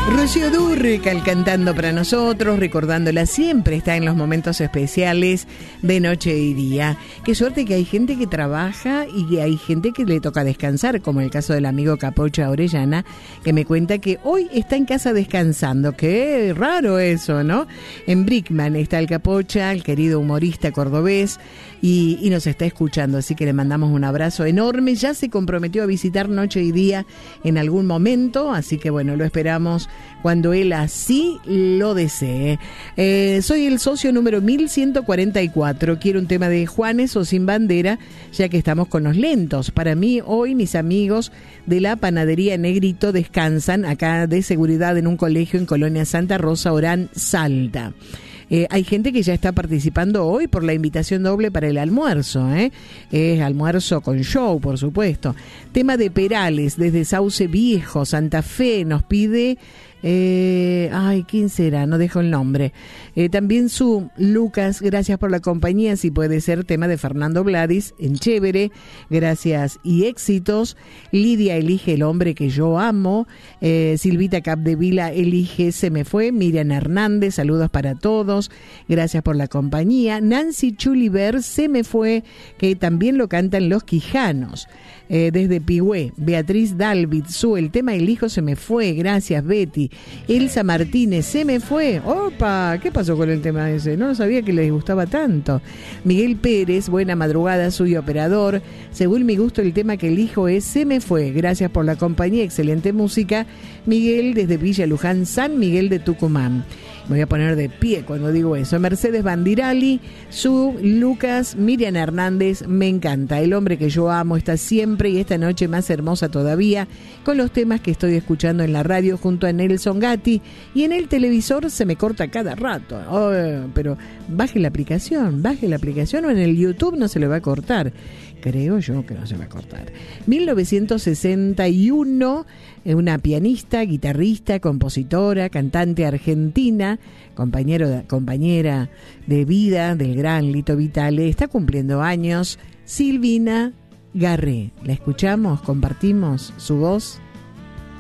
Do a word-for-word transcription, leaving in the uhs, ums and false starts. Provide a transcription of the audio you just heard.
Rocío Dúrcal cantando para nosotros, recordándola, siempre está en los momentos especiales de noche y día. Qué suerte que hay gente que trabaja y que hay gente que le toca descansar, como el caso del amigo Capocha Orellana, que me cuenta que hoy está en casa descansando. Qué raro eso, ¿no? En Brickman está el Capocha, el querido humorista cordobés, y, y nos está escuchando, así que le mandamos un abrazo enorme. Ya se comprometió a visitar noche y día en algún momento, así que bueno, lo esperamos cuando él así lo desee. Eh, soy el socio número mil ciento cuarenta y cuatro. Quiero un tema de Juanes o Sin Bandera, ya que estamos con los lentos. Para mí, hoy mis amigos de la panadería Negrito descansan acá de seguridad en un colegio en Colonia Santa Rosa, Orán, Salta. Eh, hay gente que ya está participando hoy por la invitación doble para el almuerzo, ¿eh? Es almuerzo con show, por supuesto. Tema de Perales, desde Sauce Viejo, Santa Fe, nos pide... Eh, ay, ¿quién será? No dejo el nombre. Eh, también su Lucas, gracias por la compañía. Si puede ser tema de Fernando Vladis, en Chévere, gracias y éxitos. Lidia elige El hombre que yo amo. Eh, Silvita Capdevila elige Se me fue. Miriam Hernández, saludos para todos. Gracias por la compañía. Nancy Chuliver, Se me fue, que también lo cantan Los Quijanos. Eh, desde Pigüé, Beatriz Dalvit, su el tema El hijo se me fue, gracias Betty. Elsa Martínez, Se me fue. Opa, ¿qué pasó con el tema ese? No sabía que les gustaba tanto. Miguel Pérez, buena madrugada, soy operador. Según mi gusto el tema que elijo es Se me fue, gracias por la compañía, excelente música. Miguel desde Villa Luján, San Miguel de Tucumán. Me voy a poner de pie cuando digo eso. Mercedes Bandirali, su Lucas, Miriam Hernández, me encanta. El hombre que yo amo está siempre y esta noche más hermosa todavía con los temas que estoy escuchando en la radio junto a Nelson Gatti, y en el televisor se me corta cada rato. Oh, pero baje la aplicación, baje la aplicación o en el YouTube no se le va a cortar. Creo yo que no se va a cortar. mil novecientos sesenta y uno, una pianista, guitarrista, compositora, cantante argentina, compañero de, compañera de vida del gran Lito Vitale, está cumpliendo años, Silvina Garré. La escuchamos, compartimos su voz.